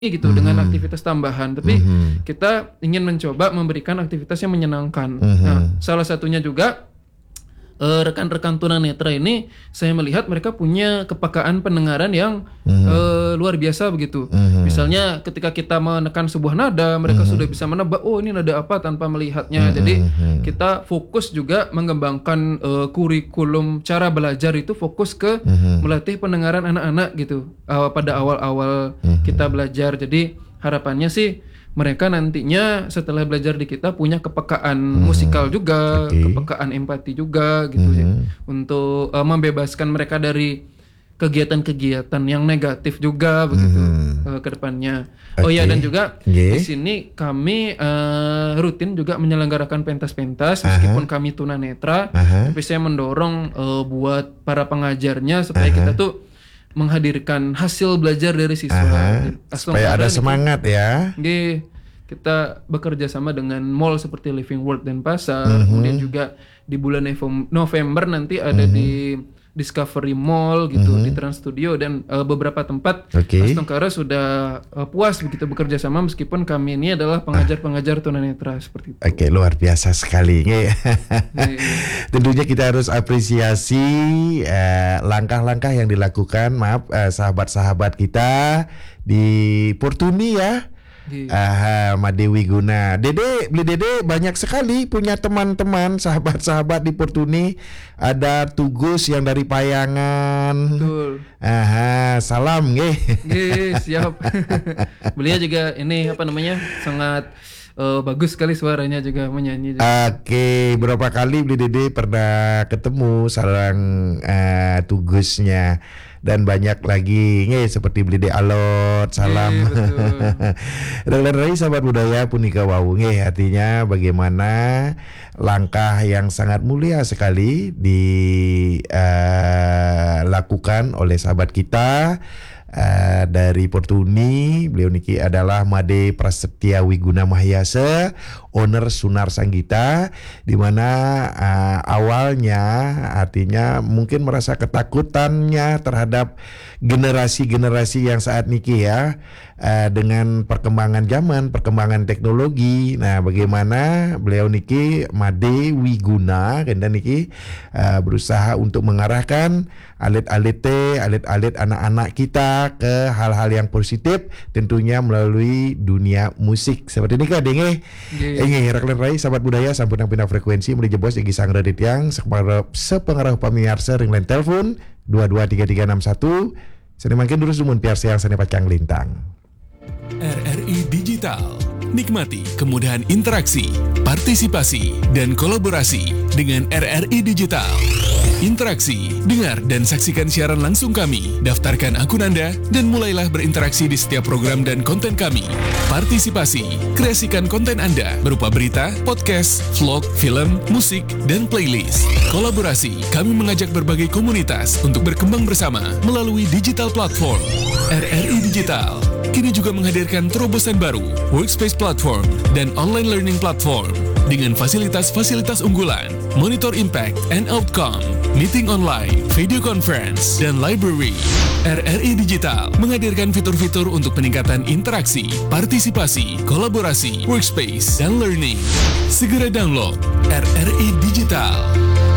gitu dengan aktivitas tambahan, tapi kita ingin mencoba memberikan aktivitas yang menyenangkan. Nah, salah satunya juga rekan-rekan tunanetra ini saya melihat mereka punya kepekaan pendengaran yang luar biasa begitu. Misalnya ketika kita menekan sebuah nada, mereka sudah bisa menebak, oh ini nada apa tanpa melihatnya. Jadi kita fokus juga mengembangkan kurikulum cara belajar itu fokus ke melatih pendengaran anak-anak gitu pada awal-awal kita belajar. Jadi harapannya sih mereka nantinya setelah belajar di kita punya kepekaan musikal juga, kepekaan empati juga gitu sih. Untuk membebaskan mereka dari kegiatan-kegiatan yang negatif juga begitu ke depannya. Oh ya, dan juga di sini kami rutin juga menyelenggarakan pentas-pentas meskipun kami tunanetra, tapi saya mendorong buat para pengajarnya supaya kita tuh menghadirkan hasil belajar dari siswa. Supaya ada semangat ya. Kita bekerja sama dengan mall seperti Living World Denpasar. Kemudian juga di bulan November nanti ada di Discovery Mall gitu, di Trans Studio dan beberapa tempat. Mas Tongkara sudah puas begitu bekerja sama meskipun kami ini adalah pengajar-pengajar tunanetra seperti itu. Oke, luar biasa sekali. Tentunya kita harus apresiasi langkah-langkah yang dilakukan, sahabat-sahabat kita di Portuni ya. Made Wiguna. Dede banyak sekali punya teman-teman, sahabat-sahabat di Portuni. Ada Tugus yang dari Payangan. Betul. Salam siap. Beliau juga ini sangat bagus sekali suaranya juga menyanyi juga. Oke, berapa kali Beli Dede pernah ketemu sarang Tugusnya. Dan banyak lagi seperti Beli De Alot, salam. Rekan-rekan sahabat budaya punika wau artinya bagaimana langkah yang sangat mulia sekali dilakukan oleh sahabat kita dari Portuni. Beliau niki adalah Made Prasetya Wiguna Mahyasa, owner Sunar Sanggita, di mana awalnya artinya mungkin merasa ketakutannya terhadap generasi-generasi yang saat niki ya, dengan perkembangan zaman, perkembangan teknologi. Nah, bagaimana beliau niki Made Wiguna dan niki berusaha untuk mengarahkan alit-alit anak-anak kita ke hal-hal yang positif, tentunya melalui dunia musik. Seperti ini kan Raklen Rai sahabat budaya sampun pindah frekuensi menuju bos igi sang redit yang sepengaruh pamiarsa ringline telepon 223361. Seni makin terus sumun piarsa yang seni pacang lintang. RRI Digital. Nikmati kemudahan interaksi, partisipasi, dan kolaborasi dengan RRI Digital. Interaksi, dengar dan saksikan siaran langsung kami. Daftarkan akun Anda dan mulailah berinteraksi di setiap program dan konten kami. Partisipasi, kreasikan konten Anda berupa berita, podcast, vlog, film, musik, dan playlist. Kolaborasi, kami mengajak berbagai komunitas untuk berkembang bersama melalui digital platform. RRI Digital kini juga menghadirkan terobosan baru, workspace platform, dan online learning platform dengan fasilitas-fasilitas unggulan, monitor impact and outcome, meeting online, video conference, dan library. RRI Digital menghadirkan fitur-fitur untuk peningkatan interaksi, partisipasi, kolaborasi, workspace, dan learning. Segera download RRI Digital.